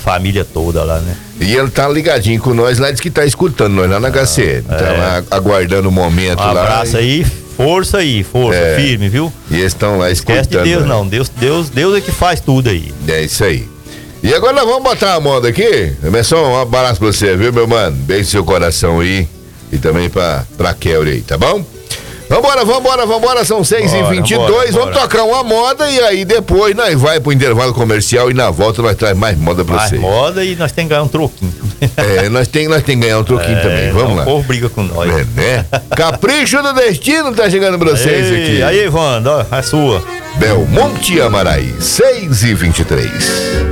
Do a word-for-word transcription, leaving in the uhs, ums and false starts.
família toda lá, né? E ele tá ligadinho com nós lá, diz que tá escutando nós lá na H C N. É. Tá aguardando o momento Um lá. abraço aí, força aí, força, É. firme, viu? E eles estão lá escutando. Esquece de Deus né? não, Deus, Deus, Deus é que faz tudo aí. É isso aí. E agora nós vamos botar a moda aqui. Emerson, um abraço pra você, viu, meu mano? Beijo no seu coração aí. E também pra, pra Kelly aí, tá bom? Vambora, vambora, vambora, são seis e vinte e dois, vamos tocar uma moda e aí depois nós vai pro intervalo comercial e na volta nós traz mais moda pra Mais você. moda e nós temos que ganhar um troquinho. É, nós tem, nós tem que ganhar um troquinho É, também, vamos não, lá. O povo briga com nós. É, né? Capricho do Destino tá chegando pra vocês Ei, aqui. Aí, Evandro, ó, a sua. Belmonte Amarai, seis e vinte e três.